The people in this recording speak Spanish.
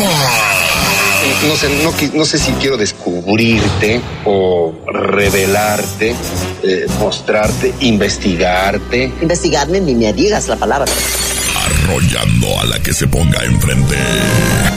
No sé si quiero descubrirte o revelarte, mostrarte, investigarte. Investigarme, ni me digas la palabra. Arrollando a la que se ponga enfrente.